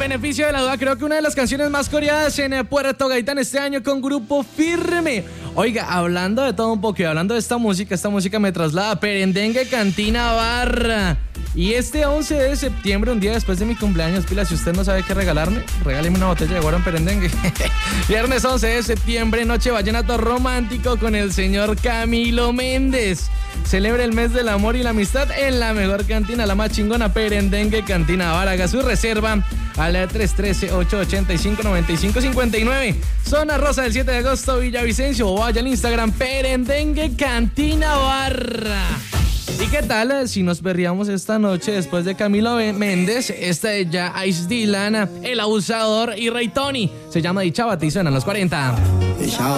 beneficio de la duda, creo que una de las canciones más coreadas en Puerto Gaitán este año con Grupo Firme. Oiga, hablando de todo un poco y hablando de esta música me traslada a Perendengue Cantina Bar. Y este 11 de septiembre, un día después de mi cumpleaños, pila, si usted no sabe qué regalarme, regáleme una botella de guaro en Perendengue. Viernes 11 de septiembre, noche vallenato romántico con el señor Camilo Méndez. Celebra el mes del amor y la amistad en la mejor cantina, la más chingona, Perendengue Cantina Bar. Haga su reserva al 313-885-9559. Zona Rosa del 7 de agosto, Villavicencio. O vaya al Instagram, Perendengue Cantina Bar. ¿Y qué tal si nos perríamos esta noche después de Camilo Méndez? Esta es ya Ice Dylan, El Abusador y Ray Tony. Se llama Dicha Bata y suenan los 40.